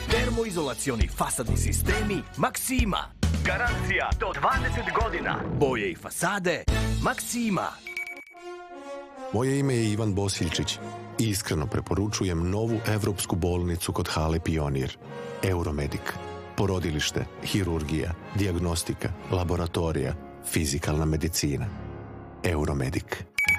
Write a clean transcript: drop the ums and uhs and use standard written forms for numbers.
Termoizolacioni fasadni sistemi Maksima. Garancija do 20 godina. Boje i fasade Maksima. Moje ime je Ivan Bosiljčić i iskreno preporučujem novu evropsku bolnicu kod hale Pionir. Euromedik. Porodilište, hirurgija, dijagnostika, laboratorija, fizikalna medicina. Euromedik.